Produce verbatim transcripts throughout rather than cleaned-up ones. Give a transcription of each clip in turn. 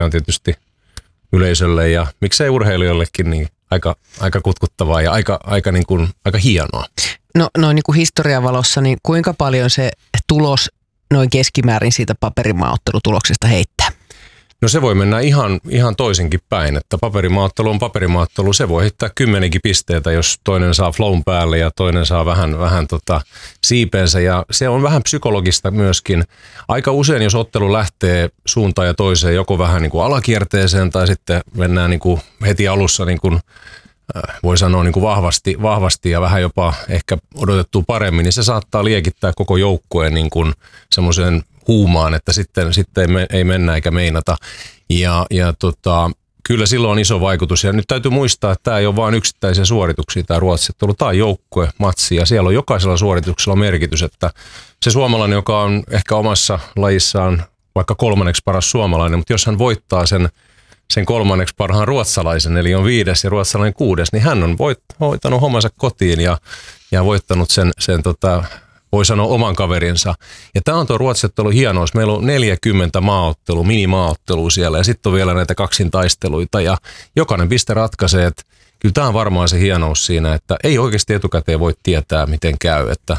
on tietysti yleisölle ja miksei urheilijoillekin niin aika, aika kutkuttavaa ja aika, aika, niin kuin, aika hienoa. No noin niin kuin historian valossa, niin kuinka paljon se tulos noin keskimäärin siitä paperimaaottelutuloksesta heittää? No se voi mennä ihan, ihan toisinkin päin, että paperimaaottelu on paperimaaottelu. Se voi heittää kymmenenkin pisteitä, jos toinen saa flown päälle ja toinen saa vähän, vähän tota siipeensä. Ja se on vähän psykologista myöskin. Aika usein, jos ottelu lähtee suuntaan ja toiseen, joko vähän niin kuin alakierteeseen tai sitten mennään niin kuin heti alussa niin kuin, voi sanoa niin kuin vahvasti, vahvasti ja vähän jopa ehkä odotettua paremmin, niin se saattaa liekittää koko joukkueen niin kuin semmoiseen huumaan, että sitten, sitten ei, me, ei mennä eikä meinata. Ja, ja tota, kyllä silloin on iso vaikutus. Ja nyt täytyy muistaa, että tämä ei ole vain yksittäisiä suorituksia, tämä ruotsiottelu. Tämä on joukkue, matsi ja siellä on jokaisella suorituksella merkitys, että se suomalainen, joka on ehkä omassa lajissaan vaikka kolmanneksi paras suomalainen, mutta jos hän voittaa sen sen kolmanneksi parhaan ruotsalaisen, eli on viides ja ruotsalainen kuudes, niin hän on voit, voittanut hommansa kotiin ja, ja voittanut sen, sen tota, voi sanoa oman kaverinsa. Ja tämä on tuo ruotsiottelu hienous. Meillä on neljäkymmentä maaottelua, minimaaottelua siellä ja sitten on vielä näitä kaksintaisteluita ja jokainen piste ratkaisee, että kyllä tämä on varmaan se hienous siinä, että ei oikeasti etukäteen voi tietää, miten käy, että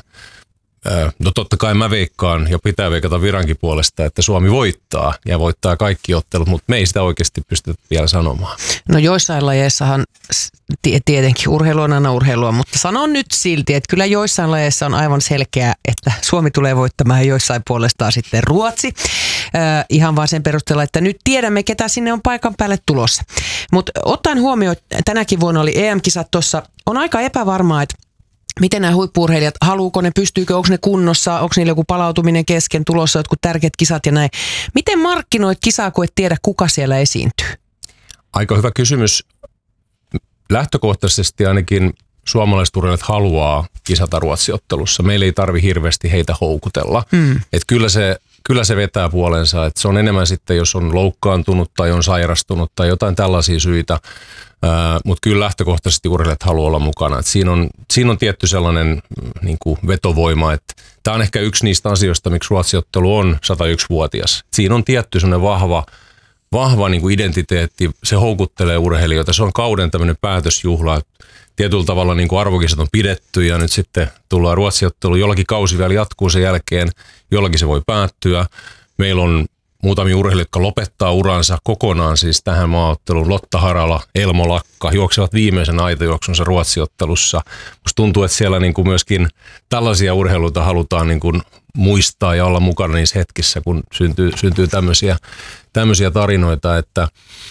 no totta kai mä veikkaan ja pitää veikata Virankin puolesta, että Suomi voittaa ja voittaa kaikki ottelut, mutta me ei sitä oikeasti pystytä vielä sanomaan. No joissain lajeissahan tietenkin urheilu on aina urheilua, mutta sanon nyt silti, että kyllä joissain lajeissa on aivan selkeää, että Suomi tulee voittamaan ja joissain puolestaan sitten Ruotsi. Äh, ihan vaan sen perusteella, että nyt tiedämme, ketä sinne on paikan päälle tulossa. Mutta ottaen huomioon, tänäkin vuonna oli E M-kisat tuossa, on aika epävarmaa, että miten nämä huippu-urheilijat, haluuko ne, pystyykö, onko ne kunnossa, onko niillä joku palautuminen kesken, tulossa jotkut tärkeät kisat ja näin. Miten markkinoit kisaa, kun et tiedä, kuka siellä esiintyy? Aika hyvä kysymys. Lähtökohtaisesti ainakin suomalaiset urheilijat haluaa kisata ruotsiottelussa. Meillä ei tarvi hirveästi heitä houkutella. Mm. Et kyllä, se, kyllä se vetää puolensa. Et se on enemmän sitten, jos on loukkaantunut tai on sairastunut tai jotain tällaisia syitä. Uh, mutta kyllä lähtökohtaisesti urheilijat haluaa olla mukana. Et siinä, on, siinä on tietty sellainen niin kuin vetovoima, että tämä on ehkä yksi niistä asioista, miksi ruotsiottelu on sata yksi-vuotias. Siinä on tietty sellainen vahva, vahva niin kuin identiteetti, se houkuttelee urheilijoita. Se on kauden tämmöinen päätösjuhla. Tietyllä tavalla niin kuin arvokisat on pidetty ja nyt sitten tullaan ruotsiottelu. Jollakin kausi vielä jatkuu sen jälkeen, jollakin se voi päättyä. Meillä on muutamia urheilijoita, jotka lopettaa uransa kokonaan siis tähän maaotteluun. Lotta Harala, Elmo Lakka juoksevat viimeisen aitojuoksunsa ruotsiottelussa. Musta tuntuu, että siellä niin kuin myöskin tällaisia urheiluita halutaan niin kuin muistaa ja olla mukana niissä hetkissä, kun syntyy, syntyy tämmöisiä, tämmöisiä tarinoita. Että,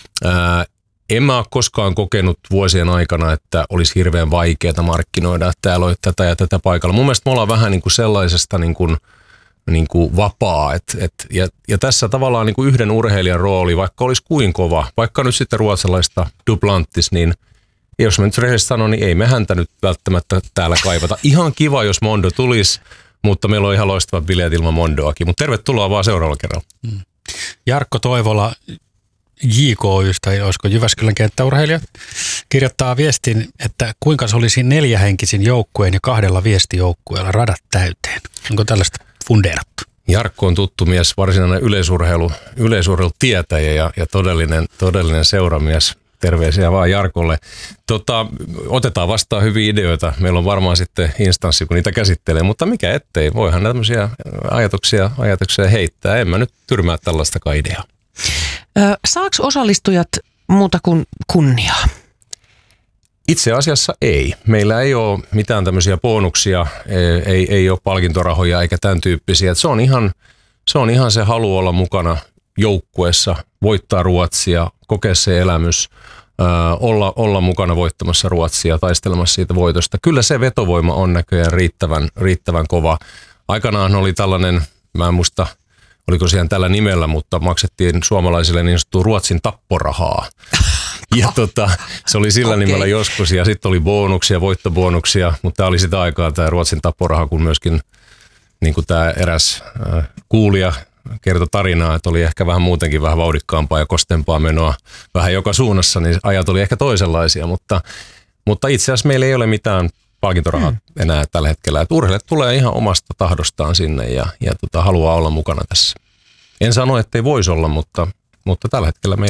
ää, en mä ole koskaan kokenut vuosien aikana, että olisi hirveän vaikeaa markkinoida, että täällä on tätä ja tätä paikalla. Mun mielestä me ollaan vähän niin kuin sellaisesta niin kuin niin kuin vapaa. Et, et, ja, ja tässä tavallaan niin kuin yhden urheilijan rooli, vaikka olisi kuin kova, vaikka nyt sitten ruotsalaista Duplantis, niin jos mä nyt rehellisesti sanon, niin ei me häntä nyt välttämättä täällä kaivata. Ihan kiva, jos Mondo tulisi, mutta meillä on ihan loistava bileet ilman Mondoakin. Mutta tervetuloa vaan seuraavalla kerralla. Mm. Jarkko Toivola J K Y:stä, olisiko Jyväskylän kenttäurheilijat, kirjoittaa viestin, että kuinka se olisi neljähenkisin joukkueen ja kahdella viestijoukkueella radat täyteen. Onko tällaista fundeerattu? Jarkko on tuttu mies, varsinainen yleisurheilu, yleisurheilutietäjä ja, ja todellinen, todellinen seuramies. Terveisiä vaan Jarkolle. Tota, otetaan vastaan hyviä ideoita. Meillä on varmaan sitten instanssi, kun niitä käsittelee, mutta mikä ettei. Voihan tämmöisiä ajatuksia, ajatuksia heittää. En mä nyt tyrmää tällaistakaan ideaa. Ö, saaks osallistujat muuta kuin kunniaa? Itse asiassa ei. Meillä ei ole mitään tämmöisiä bonuksia, ei, ei ole palkintorahoja eikä tämän tyyppisiä. Se on, ihan, se on ihan se halu olla mukana joukkueessa, voittaa Ruotsia, kokea se elämys, ää, olla, olla mukana voittamassa Ruotsia, taistelemassa siitä voitosta. Kyllä se vetovoima on näköjään riittävän, riittävän kova. Aikanaan oli tällainen, mä en muista, oliko siihen tällä nimellä, mutta maksettiin suomalaisille niin sanottua Ruotsin tapporahaa. Ja tota, se oli sillä okay. nimellä joskus ja sitten oli bonuksia, voittobonuksia, mutta tämä oli sitä aikaa tämä Ruotsin tapporaha, kun myöskin niin kuin tämä eräs äh, kuulija kertoi tarinaa, että oli ehkä vähän muutenkin vähän vauhdikkaampaa ja kostempaa menoa vähän joka suunnassa, niin ajat oli ehkä toisenlaisia, mutta, mutta itse asiassa meillä ei ole mitään palkintorahaa mm. enää tällä hetkellä. Että urheilijat tulee ihan omasta tahdostaan sinne ja, ja tota, haluaa olla mukana tässä. En sano, että ei voisi olla, mutta mutta tällä hetkellä meillä